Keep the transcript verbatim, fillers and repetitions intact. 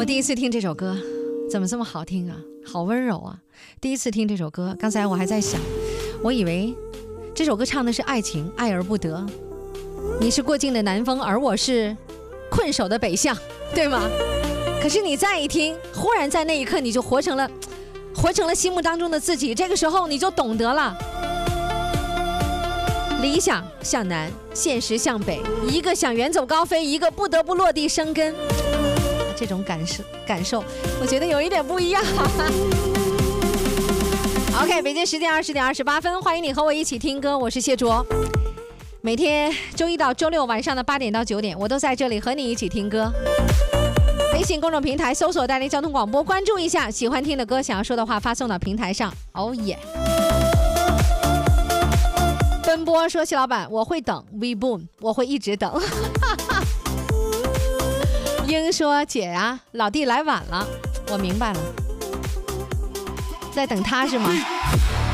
第一次听这首歌，怎么这么好听啊？好温柔啊！第一次听这首歌，刚才我还在想，我以为这首歌唱的是爱情，爱而不得。你是过境的南风，而我是困守的北向，对吗？可是你再一听，忽然在那一刻，你就活成了，活成了心目当中的自己。这个时候，你就懂得了。理想向南，现实向北，一个想远走高飞，一个不得不落地生根。这种感受，感受，我觉得有一点不一样。OK， 北京时间二十点二十八分，欢迎你和我一起听歌，我是谢卓。每天周一到周六晚上的八点到九点，我都在这里和你一起听歌。微信公众平台搜索带领交通广播，关注一下，喜欢听的歌，想要说的话发送到平台上。哦耶！奔波说：“谢老板，我会等 ，We Boom， 我会一直等。”英说：“姐啊，老弟来晚了，我明白了，在等他是吗？”